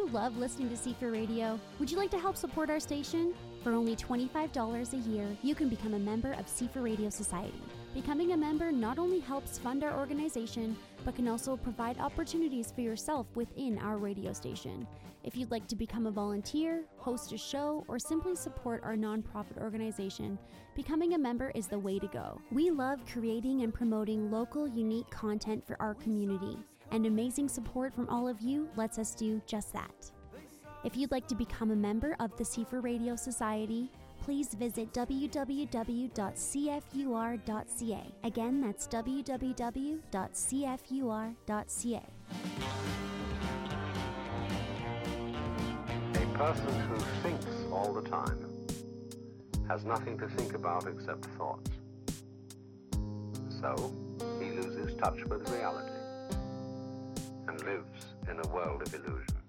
love listening to CFIR Radio? Would you like to help support our station? For only $25 a year, you can become a member of CFIR Radio Society. Becoming a member not only helps fund our organization, but can also provide opportunities for yourself within our radio station. If you'd like to become a volunteer, host a show, or simply support our nonprofit organization, becoming a member is the way to go. We love creating and promoting local, unique content for our community, and amazing support from all of you lets us do just that. If you'd like to become a member of the CFIR Radio Society, please visit www.cfur.ca. Again, that's www.cfur.ca. A person who thinks all the time has nothing to think about except thoughts. So, he loses touch with reality and lives in a world of illusion.